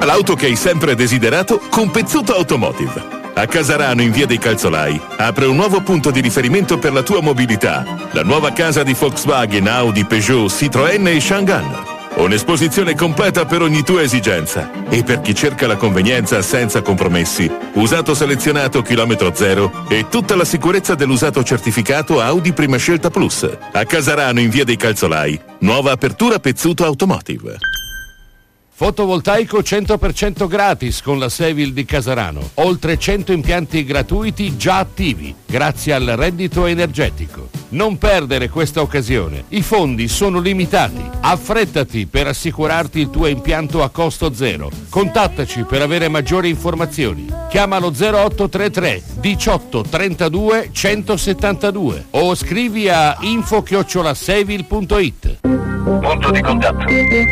L'auto che hai sempre desiderato con Pezzuto Automotive. A Casarano, in via dei Calzolai, apre un nuovo punto di riferimento per la tua mobilità. La nuova casa di Volkswagen, Audi, Peugeot, Citroën e Changan. Un'esposizione completa per ogni tua esigenza. E per chi cerca la convenienza senza compromessi, usato selezionato chilometro zero e tutta la sicurezza dell'usato certificato Audi Prima Scelta Plus. A Casarano, in via dei Calzolai, nuova apertura Pezzuto Automotive. Fotovoltaico 100% gratis con la Sevil di Casarano. Oltre 100 impianti gratuiti già attivi, grazie al reddito energetico. Non perdere questa occasione. I fondi sono limitati. Affrettati per assicurarti il tuo impianto a costo zero. Contattaci per avere maggiori informazioni. Chiamalo 0833 18 32 172 o scrivi a info@sevil.it. Punto di contatto.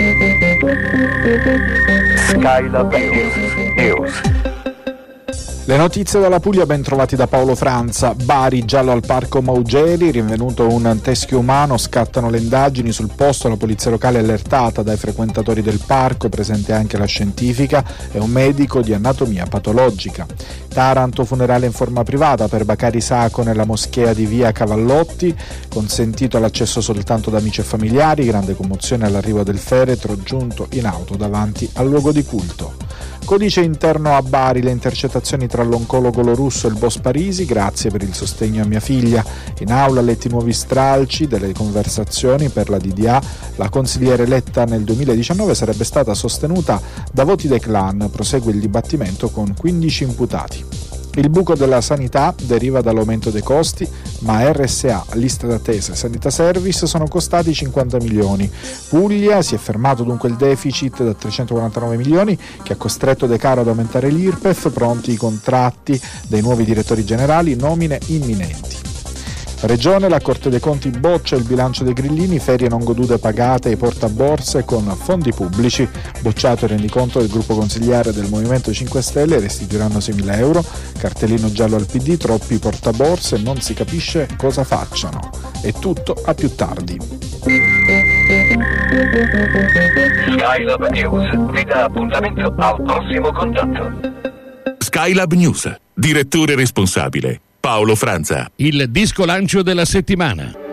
Skylab News. Le notizie dalla Puglia ben trovati da Paolo Franza. Bari, giallo al parco Maugeli, rinvenuto un teschio umano, scattano le indagini sul posto, la polizia locale è allertata dai frequentatori del parco, presente anche la scientifica e un medico di anatomia patologica. Taranto, funerale in forma privata per Bacari Sacco nella moschea di via Cavallotti, consentito l'accesso soltanto da amici e familiari, grande commozione all'arrivo del feretro giunto in auto davanti al luogo di culto. Codice interno a Bari, le intercettazioni tra l'oncologo Lorusso e il boss Parisi, grazie per il sostegno a mia figlia. In aula letti nuovi stralci delle conversazioni per la DDA, la consigliere eletta nel 2019 sarebbe stata sostenuta da voti dei clan, prosegue il dibattimento con 15 imputati. Il buco della sanità deriva dall'aumento dei costi, ma RSA, lista d'attesa e Sanità Service sono costati 50 milioni. Puglia si è fermato dunque il deficit da 349 milioni che ha costretto De Caro ad aumentare l'IRPEF, pronti i contratti dei nuovi direttori generali, nomine imminenti. Regione, la Corte dei Conti boccia il bilancio dei grillini, ferie non godute pagate ai portaborse con fondi pubblici, bocciato il rendiconto del gruppo consigliare del Movimento 5 Stelle, restituiranno 6.000 euro, cartellino giallo al PD, troppi portaborse, non si capisce cosa facciano. È tutto, a più tardi. Skylab News vi dà appuntamento al prossimo contatto. Skylab News, direttore responsabile Paolo Franza. Il disco lancio della settimana.